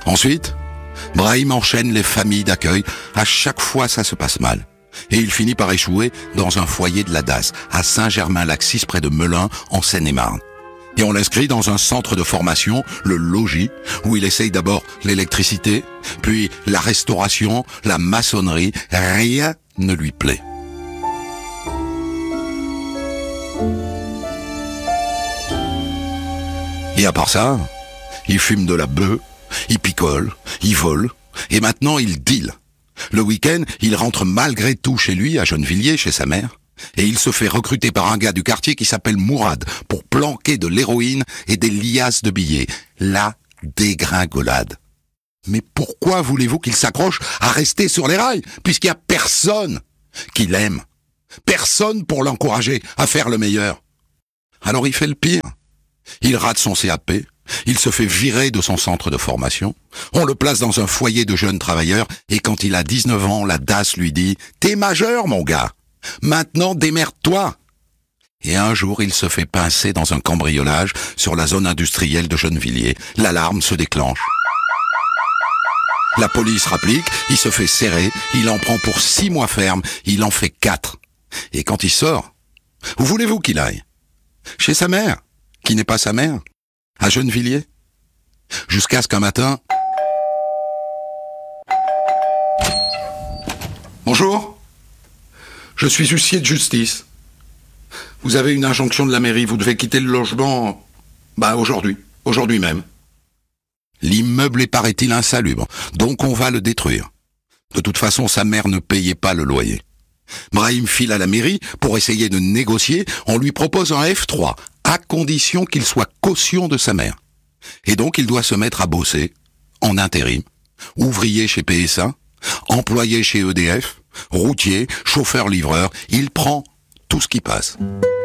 Ensuite, Brahim enchaîne les familles d'accueil. À chaque fois, ça se passe mal. Et il finit par échouer dans un foyer de la DAS, à Saint-Germain-Laxis, près de Melun, en Seine-et-Marne. Et on l'inscrit dans un centre de formation, le Logis, où il essaye d'abord l'électricité, puis la restauration, la maçonnerie. Rien ne lui plaît. Et à part ça, il fume de la beuh, il picole, il vole, et maintenant il deal. Le week-end, il rentre malgré tout chez lui, à Gennevilliers, chez sa mère, et il se fait recruter par un gars du quartier qui s'appelle Mourad pour planquer de l'héroïne et des liasses de billets. La dégringolade. Mais pourquoi voulez-vous qu'il s'accroche à rester sur les rails, puisqu'il n'y a personne qui l'aime, personne pour l'encourager à faire le meilleur? Alors il fait le pire. Il rate son CAP, il se fait virer de son centre de formation, on le place dans un foyer de jeunes travailleurs, et quand il a 19 ans, la DAS lui dit « T'es majeur, mon gars, maintenant démerde-toi !» Et un jour, il se fait pincer dans un cambriolage sur la zone industrielle de Gennevilliers. L'alarme se déclenche. La police rapplique, il se fait serrer, il en prend pour 6 mois ferme, il en fait 4. Et quand il sort, où voulez-vous qu'il aille? Chez sa mère, qui n'est pas sa mère, à Gennevilliers. Jusqu'à ce qu'un matin... Bonjour, je suis huissier de justice. Vous avez une injonction de la mairie, vous devez quitter le logement... aujourd'hui même. L'immeuble est, paraît-il, insalubre, donc on va le détruire. De toute façon, sa mère ne payait pas le loyer. Brahim file à la mairie pour essayer de négocier, on lui propose un F3, à condition qu'il soit caution de sa mère. Et donc il doit se mettre à bosser, en intérim, ouvrier chez PSA, employé chez EDF, routier, chauffeur-livreur, il prend tout ce qui passe.